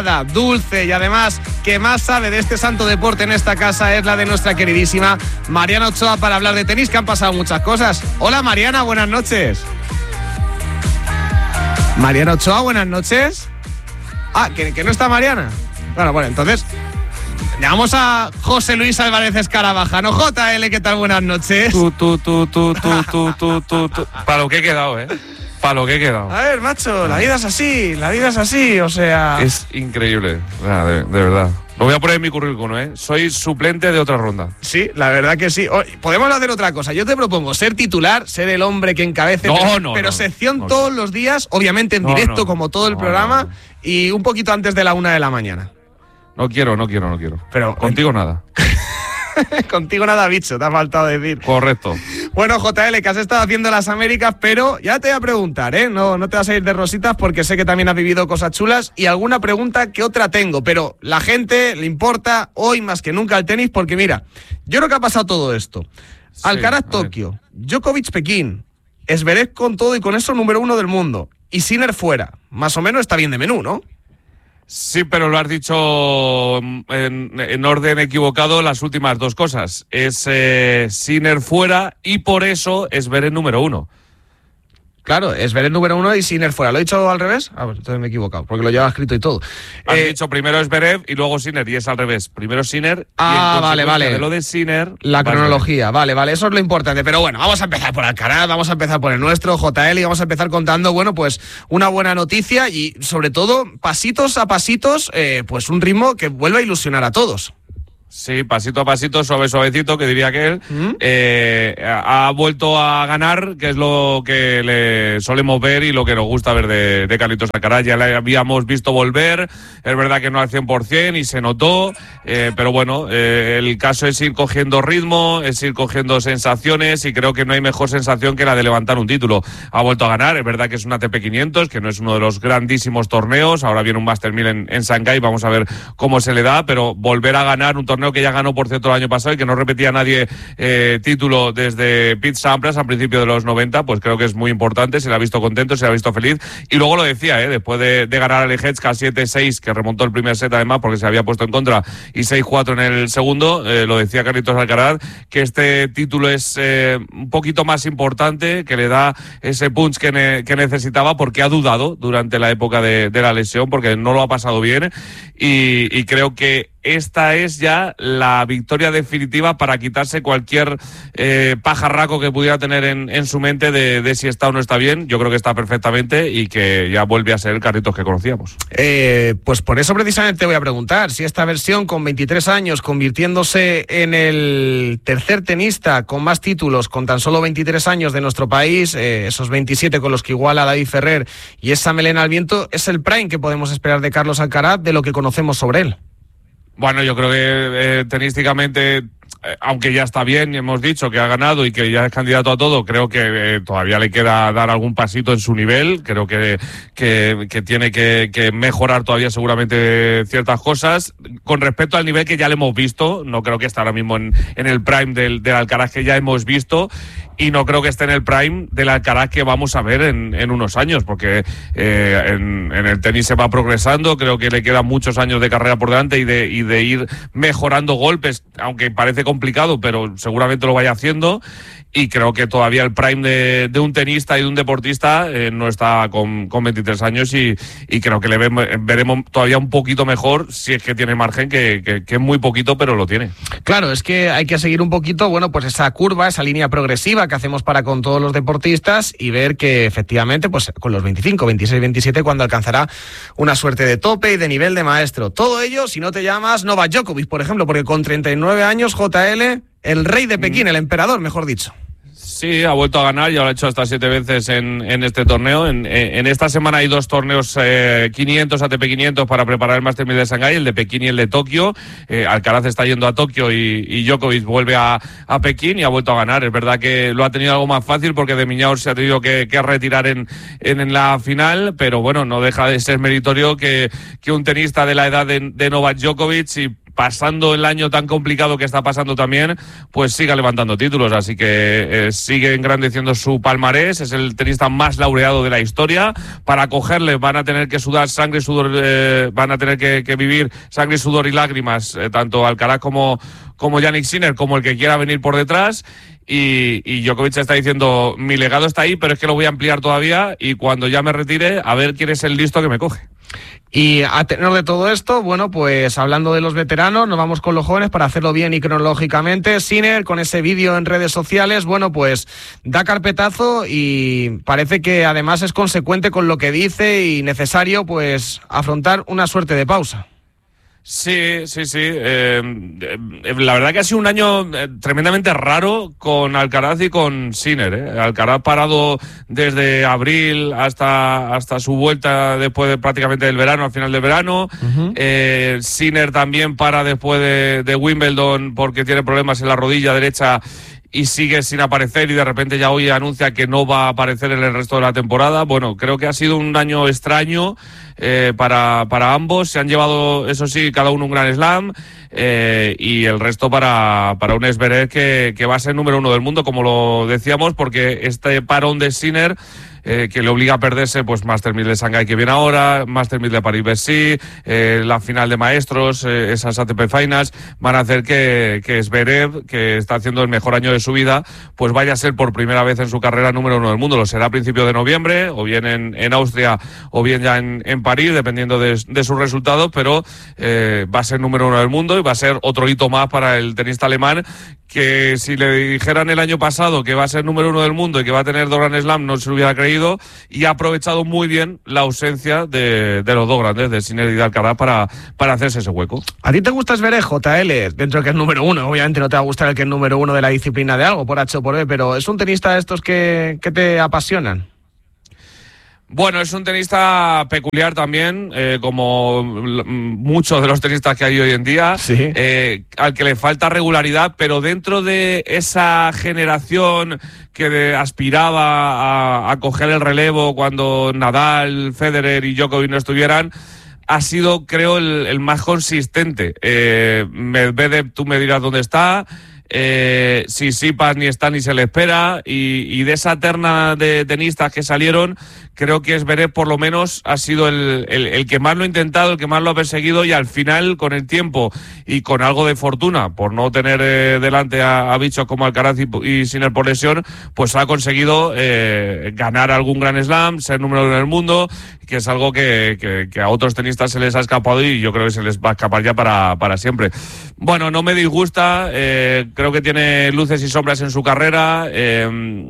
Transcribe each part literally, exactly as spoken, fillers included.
dulce y además que más sabe de este santo deporte en esta casa es la de nuestra queridísima Mariana Ochoa para hablar de tenis, que han pasado muchas cosas. Hola Mariana, buenas noches. Mariana Ochoa, buenas noches. Ah, que, que no está Mariana. Bueno, bueno, entonces llamamos a José Luis Álvarez Escarabaja, ¿no? J L, ¿qué tal? Buenas noches. Tú, tú, tú, tú, tú, tú, tú, tú, tú. Para lo que he quedado, ¿eh? Para lo que he quedado. A ver, macho, la vida es así, la vida es así, o sea... Es increíble, o sea, de, de verdad. Lo voy a poner en mi currículum, ¿eh? Soy suplente de otra ronda. Sí, la verdad que sí. Oh, podemos hacer otra cosa. Yo te propongo ser titular, ser el hombre que encabece, no, pero, no, pero no, sección no, todos no. los días, obviamente en no, directo no, como todo el no, programa no, no. y un poquito antes de la una de la mañana. No quiero, no quiero, no quiero. Pero contigo nada. Contigo nada, bicho, te ha faltado decir. Correcto. Bueno, J L, que has estado haciendo las Américas, pero ya te voy a preguntar, ¿eh? No, no te vas a ir de rositas porque sé que también has vivido cosas chulas y alguna pregunta que otra tengo, pero la gente le importa hoy más que nunca el tenis porque mira, yo creo que ha pasado todo esto. Sí, Alcaraz Tokio, Djokovic Pekín, Zverev con todo y con eso número uno del mundo y Sinner fuera. Más o menos está bien de menú, ¿no? Sí, pero lo has dicho en, en orden equivocado las últimas dos cosas. Es eh, Sinner fuera y por eso es Zverev número uno. Claro, Zverev número uno y Sinner fuera. ¿Lo he dicho al revés? Ah, pues entonces me he equivocado, porque lo lleva escrito y todo. Has eh, dicho primero Zverev y luego Sinner, y es al revés. Primero Sinner ah, y en vale, vale. de lo de Sinner... La cronología, vale, vale, eso es lo importante. Pero bueno, vamos a empezar por Alcaraz, vamos a empezar por el nuestro, J L, y vamos a empezar contando, bueno, pues una buena noticia y sobre todo, pasitos a pasitos, eh, pues un ritmo que vuelve a ilusionar a todos. Sí, pasito a pasito, suave, suavecito, que diría que él. ¿Mm? Eh, ha vuelto a ganar, que es lo que le solemos ver y lo que nos gusta ver de, de Carlitos Alcaraz. Ya le habíamos visto volver, es verdad que no al cien por ciento y se notó, eh, pero bueno, eh, el caso es ir cogiendo ritmo, es ir cogiendo sensaciones y creo que no hay mejor sensación que la de levantar un título. Ha vuelto a ganar, es verdad que es una A T P quinientos, que no es uno de los grandísimos torneos, ahora viene un Master mil en, en Shanghái, vamos a ver cómo se le da, pero volver a ganar un torneo que ya ganó, por cierto, el año pasado y que no repetía nadie eh, título desde Pete Sampras a principios de los noventa, pues creo que es muy importante, se le ha visto contento, se le ha visto feliz y luego lo decía, eh, después de, de ganar a Lejecka siete seis, que remontó el primer set además porque se había puesto en contra y seis cuatro en el segundo, eh, lo decía Carlitos Alcaraz, que este título es eh, un poquito más importante, que le da ese punch que, ne- que necesitaba porque ha dudado durante la época de, de la lesión, porque no lo ha pasado bien y, y creo que esta es ya la victoria definitiva para quitarse cualquier eh, pajarraco que pudiera tener en, en su mente de, de si está o no está bien. Yo creo que está perfectamente y que ya vuelve a ser el Carlitos que conocíamos. Eh, pues por eso precisamente te voy a preguntar si esta versión con veintitrés años, convirtiéndose en el tercer tenista con más títulos con tan solo veintitrés años de nuestro país, eh, esos veintisiete con los que iguala a David Ferrer y esa melena al viento, es el prime que podemos esperar de Carlos Alcaraz de lo que conocemos sobre él. Bueno, yo creo que eh, tenísticamente, eh, aunque ya está bien, y hemos dicho que ha ganado y que ya es candidato a todo, creo que eh, todavía le queda dar algún pasito en su nivel. Creo que, que, que tiene que, que mejorar todavía seguramente ciertas cosas. Con respecto al nivel que ya le hemos visto, no creo que esté ahora mismo en, en el prime del, del Alcaraz que ya hemos visto. Y no creo que esté en el prime del Alcaraz que vamos a ver en, en unos años, porque eh, en, en el tenis se va progresando, creo que le quedan muchos años de carrera por delante y de, y de ir mejorando golpes, aunque parece complicado, pero seguramente lo vaya haciendo. Y creo que todavía el prime de, de un tenista y de un deportista eh, no está con, con veintitrés años y, y creo que le ve, veremos todavía un poquito mejor si es que tiene margen, que, que, que es muy poquito, pero lo tiene. Claro, es que hay que seguir un poquito, bueno, pues esa curva, esa línea progresiva que hacemos para con todos los deportistas y ver que efectivamente, pues con los veinticinco, veintiséis, veintisiete, cuando alcanzará una suerte de tope y de nivel de maestro. Todo ello si no te llamas Novak Djokovic, por ejemplo, porque con treinta y nueve años, J L, el rey de Pekín, el emperador, mejor dicho. Sí, ha vuelto a ganar, ya lo ha hecho hasta siete veces en, en este torneo. En, en esta semana hay dos torneos eh, quinientos, A T P quinientos, para preparar el Master mil de Shanghái, el de Pekín y el de Tokio. Eh, Alcaraz está yendo a Tokio y, y Djokovic vuelve a, a Pekín y ha vuelto a ganar. Es verdad que lo ha tenido algo más fácil porque de Miñaur se ha tenido que, que retirar en, en, en la final, pero bueno, no deja de ser meritorio que, que un tenista de la edad de, de Novak Djokovic y pasando el año tan complicado que está pasando también, pues siga levantando títulos. Así que eh, sigue engrandeciendo su palmarés. Es el tenista más laureado de la historia. Para cogerle van a tener que sudar sangre y sudor, eh, van a tener que, que vivir sangre, sudor y lágrimas, eh, tanto Alcaraz como, como Jannik Sinner, como el que quiera venir por detrás. Y, y Djokovic está diciendo, mi legado está ahí, pero es que lo voy a ampliar todavía, y cuando ya me retire, a ver quién es el listo que me coge. Y a tenor de todo esto, bueno, pues hablando de los veteranos, nos vamos con los jóvenes para hacerlo bien y cronológicamente. Sinner, con ese vídeo en redes sociales, bueno, pues da carpetazo y parece que además es consecuente con lo que dice y necesario, pues, afrontar una suerte de pausa. Sí, sí, sí. Eh, la verdad que ha sido un año tremendamente raro con Alcaraz y con Sinner. ¿eh? Alcaraz parado desde abril hasta, hasta su vuelta después de, prácticamente del verano, al final del verano. Uh-huh. Eh, Sinner también para después de, de Wimbledon porque tiene problemas en la rodilla derecha y sigue sin aparecer, y de repente ya hoy anuncia que no va a aparecer en el resto de la temporada. Bueno, creo que ha sido un año extraño eh, para, para ambos. Se han llevado, eso sí, cada uno un gran slam, eh, y el resto para, para un Zverev que, que va a ser número uno del mundo, como lo decíamos, porque este parón de Sinner, Eh, que le obliga a perderse pues Master mil de Shanghái que viene ahora, Master mil de París-Bercy, eh, la final de maestros, eh, esas A T P Finals, van a hacer que, que Zverev, que está haciendo el mejor año de su vida, pues vaya a ser por primera vez en su carrera número uno del mundo. Lo será a principios de noviembre, o bien en, en Austria, o bien ya en, en París, dependiendo de, de sus resultados, pero eh, va a ser número uno del mundo y va a ser otro hito más para el tenista alemán, que si le dijeran el año pasado que va a ser número uno del mundo y que va a tener dos Grand Slam, no se lo hubiera creído, y ha aprovechado muy bien la ausencia de, de los dos grandes, de Sinner y de Alcaraz, para, para hacerse ese hueco. ¿A ti te gusta Zverev, J L? Dentro de que es número uno, obviamente no te va a gustar el que es número uno de la disciplina de algo, por H o por B, pero ¿es un tenista de estos que, que te apasionan? Bueno, es un tenista peculiar también, eh, como muchos de los tenistas que hay hoy en día, sí. eh, al que le falta regularidad, pero dentro de esa generación que de, aspiraba a, a coger el relevo cuando Nadal, Federer y Djokovic no estuvieran, ha sido, creo, el, el más consistente. Eh, Medvedev, tú me dirás dónde está. Eh, si Tsitsipas ni está ni se le espera, y, y de esa terna de tenistas que salieron, creo que Zverev por lo menos ha sido el, el, el que más lo ha intentado, el que más lo ha perseguido, y al final, con el tiempo y con algo de fortuna por no tener eh, delante a, a bichos como Alcaraz y, y Sinner por lesión, pues ha conseguido eh, ganar algún Grand Slam, ser número uno en el mundo, que es algo que, que, que a otros tenistas se les ha escapado, y yo creo que se les va a escapar ya para, para siempre. Bueno, no me disgusta, eh, creo que tiene luces y sombras en su carrera, eh,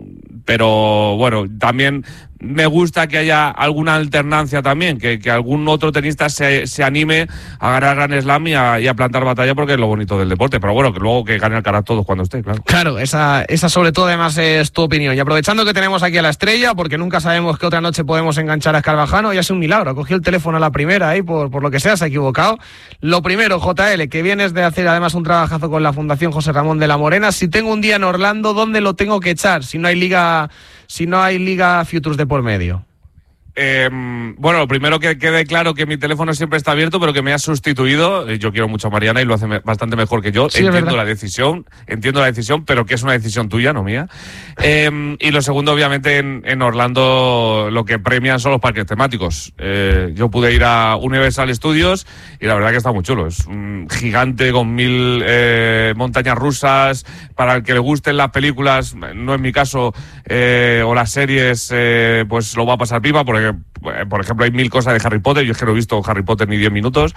pero bueno, también me gusta que haya alguna alternancia también, que, que algún otro tenista se, se anime a ganar Grand Slam y a, y a plantar batalla, porque es lo bonito del deporte. Pero bueno, que luego que gane Alcaraz todos cuando esté, claro. Claro, esa, esa sobre todo además es tu opinión. Y aprovechando que tenemos aquí a la estrella, porque nunca sabemos qué otra noche podemos enganchar a Escarvajano, ya es un milagro. Cogió el teléfono a la primera ahí, por, por lo que sea, se ha equivocado. Lo primero, J L, que vienes de hacer además un trabajazo con la Fundación José Ramón de la Morena. Si tengo un día en Orlando, ¿dónde lo tengo que echar? Si no hay liga... si no hay Liga Futures de por medio. Eh, bueno, lo primero, que quede claro que mi teléfono siempre está abierto, pero que me ha sustituido. Yo quiero mucho a Mariana y lo hace me, bastante mejor que yo. Sí, entiendo la decisión, entiendo la decisión, pero que es una decisión tuya, no mía. Eh, y lo segundo, obviamente, en, en Orlando lo que premian son los parques temáticos. Eh, yo pude ir a Universal Studios y la verdad que está muy chulo. Es un gigante con mil eh, montañas rusas. Para el que le gusten las películas, no en mi caso, eh, o las series, eh, pues lo va a pasar pipa, porque por ejemplo hay mil cosas de Harry Potter. Yo es que no he visto Harry Potter ni diez minutos.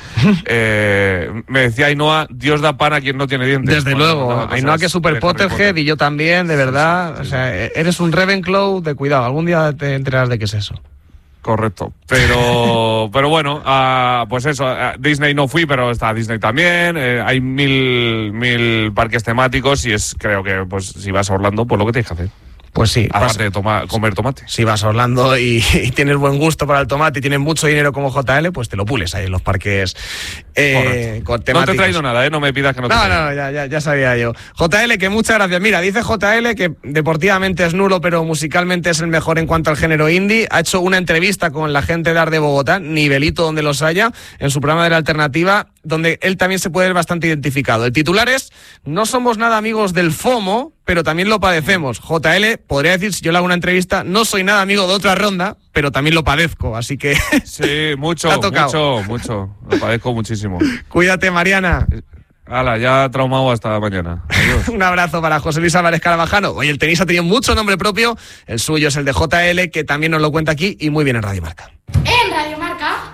eh, me decía Ainhoa, Dios da pan a quien no tiene dientes. Desde bueno, luego, Ainhoa que es super Potterhead, y yo también, de verdad. Sí, sí, sí, o sea, sí, sí. Eres un Ravenclaw de cuidado, algún día te enterarás de qué es eso. Correcto, pero pero bueno, uh, pues eso, uh, Disney no fui, pero está Disney también, eh, hay mil mil parques temáticos, y es, creo que pues si vas a Orlando, pues lo que tienes que hacer. Pues sí. Aparte de toma, comer tomate. Si vas a Orlando y, y tienes buen gusto para el tomate y tienes mucho dinero como J L, pues te lo pules ahí en los parques Eh, con no te he traído nada, ¿eh? No me pidas que no te No, traiga. no, ya, ya, ya sabía yo. J L, que muchas gracias. Mira, dice J L que deportivamente es nulo, pero musicalmente es el mejor en cuanto al género indie. Ha hecho una entrevista con la gente de Art de Bogotá, nivelito donde los haya, en su programa de La Alternativa, donde él también se puede ver bastante identificado. El titular es: no somos nada amigos del FOMO, pero también lo padecemos. J L, podría decir, si yo le hago una entrevista, no soy nada amigo de otra ronda, pero también lo padezco, así que... Sí, mucho, mucho, mucho. Lo padezco muchísimo. Cuídate, Mariana. Hala, ya traumado hasta mañana. Adiós. Un abrazo para José Luis Álvarez Carabajano. Hoy el tenis ha tenido mucho nombre propio. El suyo es el de J L, que también nos lo cuenta aquí y muy bien en Radio Marca. En Radio Marca.